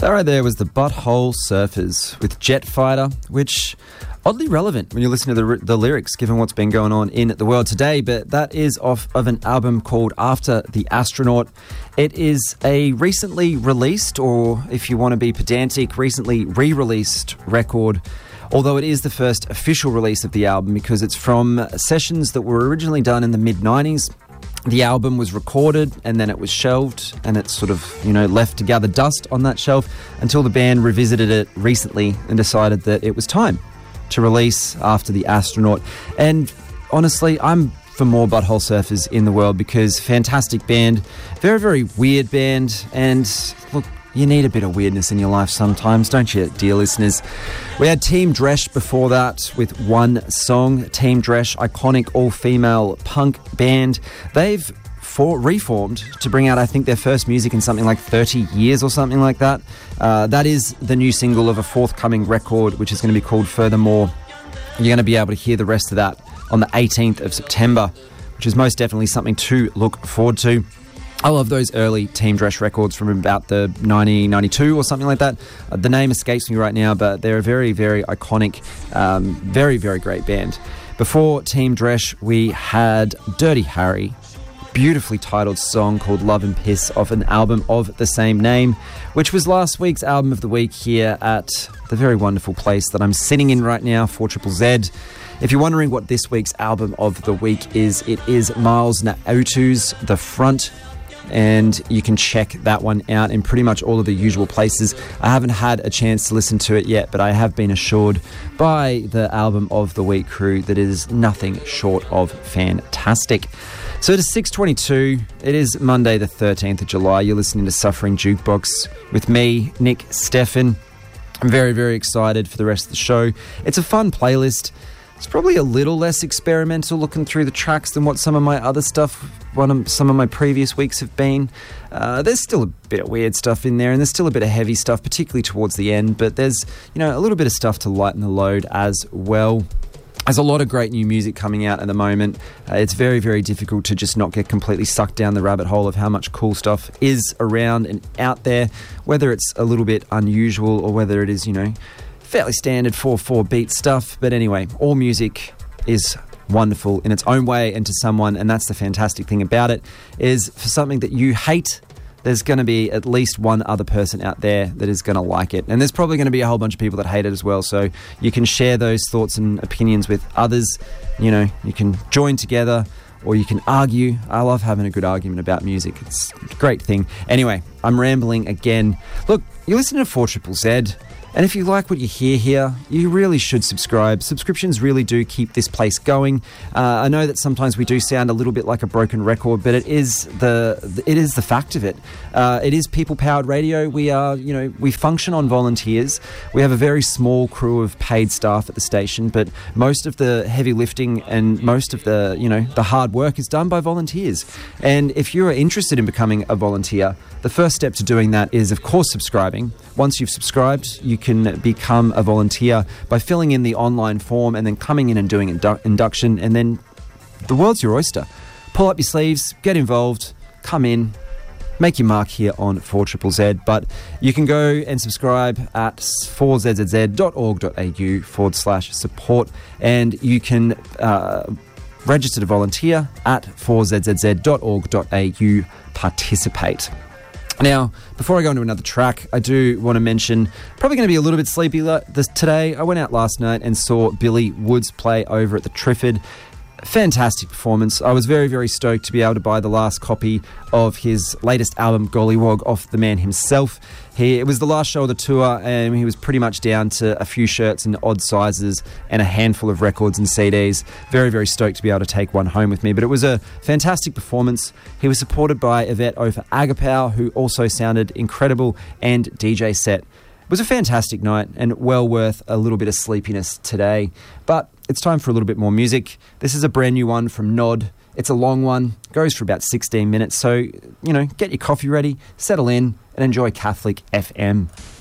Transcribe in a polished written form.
That right there was the Butthole Surfers with Jet Fighter, which oddly relevant when you listen to the lyrics, given what's been going on in the world today. But that is off of an album called After the Astronaut. It is a recently released, or if you want to be pedantic, recently re-released record. Although it is the first official release of the album because it's from sessions that were originally done in the mid-90s. The album was recorded and then it was shelved and it's sort of, left to gather dust on that shelf until the band revisited it recently and decided that it was time to release After the Astronaut. And honestly, I'm for more Butthole Surfers in the world because fantastic band, very, very weird band, and look, you need a bit of weirdness in your life sometimes, don't you, dear listeners? We had Team Dresch before that with one song. Team Dresch, iconic all-female punk band. They've reformed to bring out, I think, their first music in something like 30 years or something like that. That is the new single of a forthcoming record, which is going to be called Furthermore. You're going to be able to hear the rest of that on the 18th of September, which is most definitely something to look forward to. I love those early Team Dresch records from about the 1992 or something like that. The name escapes me right now, but they're a very, very iconic, very, very great band. Before Team Dresch, we had Dirty Harry, beautifully titled song called Love and Piss off an album of the same name, which was last week's album of the week here at the very wonderful place that I'm sitting in right now, 4ZZZ. If you're wondering what this week's album of the week is, it is Miles Nautu's The Front. And you can check that one out in pretty much all of the usual places. I haven't had a chance to listen to it yet, but I have been assured by the Album of the Week crew that it is nothing short of fantastic. So it is 6:22. It is Monday the 13th of July. You're listening to Suffering Jukebox with me, Nick Steffen. I'm very, very excited for the rest of the show. It's a fun playlist. It's probably a little less experimental looking through the tracks than what some of my other stuff, some of my previous weeks have been. There's still a bit of weird stuff in there, and there's still a bit of heavy stuff, particularly towards the end, but there's, a little bit of stuff to lighten the load as well. There's a lot of great new music coming out at the moment. It's very, very difficult to just not get completely sucked down the rabbit hole of how much cool stuff is around and out there, whether it's a little bit unusual or whether it is, fairly standard 4/4 beat stuff. But anyway, all music is wonderful in its own way, and to someone, and that's the fantastic thing about it, is for something that you hate, there's going to be at least one other person out there that is going to like it. And there's probably going to be a whole bunch of people that hate it as well. So you can share those thoughts and opinions with others. You can join together or you can argue. I love having a good argument about music. It's a great thing. Anyway, I'm rambling again. Look, you're listening to 4ZZZ. And if you like what you hear here, you really should subscribe. Subscriptions really do keep this place going. I know that sometimes we do sound a little bit like a broken record, but it is the fact of it. It is people-powered radio. We are, we function on volunteers. We have a very small crew of paid staff at the station, but most of the heavy lifting and most of the, the hard work is done by volunteers. And if you are interested in becoming a volunteer, the first step to doing that is, of course, subscribing. Once you've subscribed, you can become a volunteer by filling in the online form and then coming in and doing induction, and then the world's your oyster. Pull up your sleeves, get involved, come in, make your mark here on 4ZZZ. But you can go and subscribe at 4zzz.org.au/support, and you can register to volunteer at 4zzz.org.au. Participate. Now, before I go into another track, I do want to mention, probably going to be a little bit sleepy today. I went out last night and saw Billy Woods play over at the Triffid. Fantastic performance. I was very, very stoked to be able to buy the last copy of his latest album, Gollywog, off the man himself. It was the last show of the tour, and he was pretty much down to a few shirts in odd sizes and a handful of records and CDs. Very, very stoked to be able to take one home with me. But it was a fantastic performance. He was supported by Yvette Ofer Agapau, who also sounded incredible, and DJ set. It was a fantastic night and well worth a little bit of sleepiness today. But it's time for a little bit more music. This is a brand new one from Nod. It's a long one, goes for about 16 minutes. So, get your coffee ready, settle in, and enjoy Catholic FM.